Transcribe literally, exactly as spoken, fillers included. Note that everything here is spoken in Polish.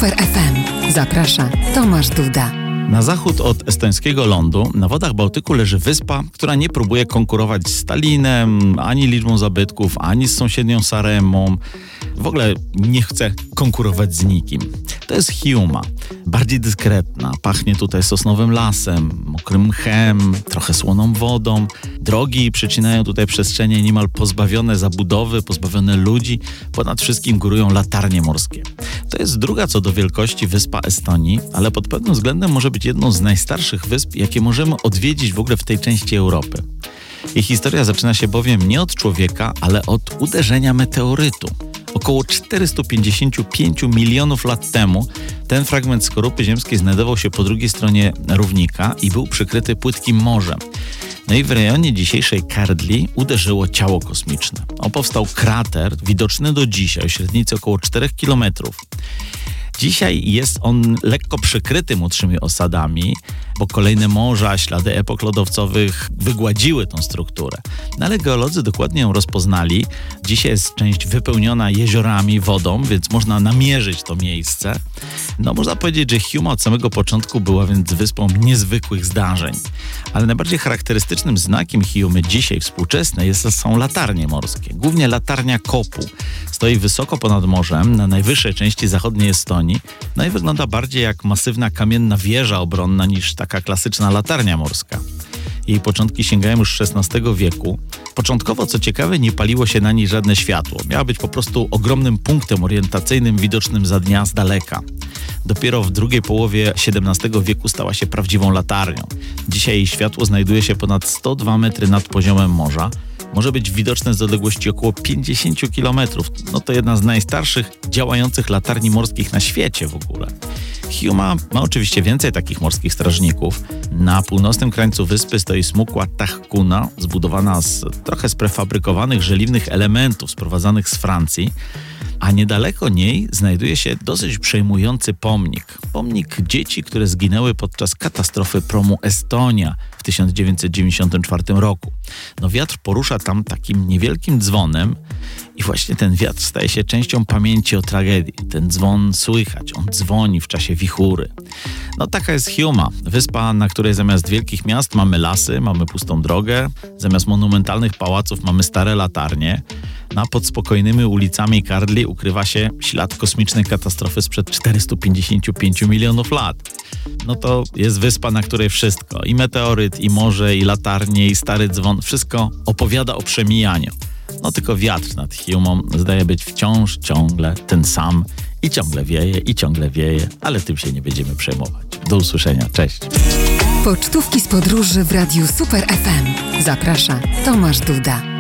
Super F M. Zaprasza Tomasz Duda. Na zachód od estońskiego lądu, na wodach Bałtyku leży wyspa, która nie próbuje konkurować z Tallinem, ani liczbą zabytków, ani z sąsiednią Saremą. W ogóle nie chce konkurować z nikim. To jest Hiiumaa. Bardziej dyskretna. Pachnie tutaj sosnowym lasem, mokrym mchem, trochę słoną wodą. Drogi przycinają tutaj przestrzenie niemal pozbawione zabudowy, pozbawione ludzi. Ponad wszystkim górują latarnie morskie. To jest druga co do wielkości wyspa Estonii, ale pod pewnym względem może być jedną z najstarszych wysp, jakie możemy odwiedzić w ogóle w tej części Europy. Jej historia zaczyna się bowiem nie od człowieka, ale od uderzenia meteorytu. Około czterysta pięćdziesiąt pięć milionów lat temu ten fragment skorupy ziemskiej znajdował się po drugiej stronie równika i był przykryty płytkim morzem. No i w rejonie dzisiejszej Kardli uderzyło ciało kosmiczne. O, powstał krater widoczny do dzisiaj o średnicy około czterech kilometrów. Dzisiaj jest on lekko przykryty młodszymi osadami, bo kolejne morza, ślady epok lodowcowych wygładziły tą strukturę. No ale geolodzy dokładnie ją rozpoznali. Dzisiaj jest część wypełniona jeziorami, wodą, więc można namierzyć to miejsce. No można powiedzieć, że Hiiumaa od samego początku była więc wyspą niezwykłych zdarzeń. Ale najbardziej charakterystycznym znakiem Hiiumy dzisiaj współczesnej jest, są latarnie morskie. Głównie latarnia Kopu. Stoi wysoko ponad morzem, na najwyższej części zachodniej Estonii. No i wygląda bardziej jak masywna kamienna wieża obronna niż taka klasyczna latarnia morska. Jej początki sięgają już szesnastego wieku. Początkowo, co ciekawe, nie paliło się na niej żadne światło. Miała być po prostu ogromnym punktem orientacyjnym widocznym za dnia z daleka. Dopiero w drugiej połowie siedemnastego wieku stała się prawdziwą latarnią. Dzisiaj jej światło znajduje się ponad sto dwa metry nad poziomem morza. Może być widoczne z odległości około pięćdziesiąt kilometrów. No to jedna z najstarszych działających latarni morskich na świecie w ogóle. Hiiumaa ma oczywiście więcej takich morskich strażników. Na północnym krańcu wyspy stoi smukła Tahkuna, zbudowana z trochę sprefabrykowanych żeliwnych elementów sprowadzanych z Francji. A niedaleko niej znajduje się dosyć przejmujący pomnik. Pomnik dzieci, które zginęły podczas katastrofy promu Estonia w tysiąc dziewięćset dziewięćdziesiątym czwartym roku. No wiatr porusza tam takim niewielkim dzwonem i właśnie ten wiatr staje się częścią pamięci o tragedii. Ten dzwon słychać, on dzwoni w czasie wichury. No taka jest Hiiumaa, wyspa, na której zamiast wielkich miast mamy lasy, mamy pustą drogę, zamiast monumentalnych pałaców mamy stare latarnie. Na pod spokojnymi ulicami Kardli ukrywa się ślad kosmicznej katastrofy sprzed czterysta pięćdziesiąt pięć milionów lat. No to jest wyspa, na której wszystko, i meteoryt, i morze, i latarnie, i stary dzwon, wszystko opowiada o przemijaniu. No tylko wiatr nad Hiiumą zdaje być wciąż ciągle ten sam i ciągle wieje, i ciągle wieje, ale tym się nie będziemy przejmować. Do usłyszenia, cześć. Pocztówki z podróży w Radiu Super F M. Zaprasza Tomasz Duda.